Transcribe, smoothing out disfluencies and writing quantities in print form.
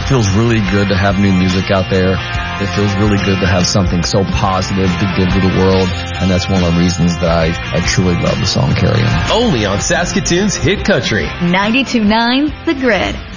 feels really good to have new music out there. It feels really good to have something so positive to give to the world, and that's one of the reasons that I truly love the song Carry On. Only on Saskatoon's Hit Country. 92.9 The Grid.